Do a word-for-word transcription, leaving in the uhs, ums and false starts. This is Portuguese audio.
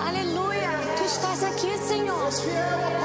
Aleluia. Tu estás aqui, Senhor. És fiel, ó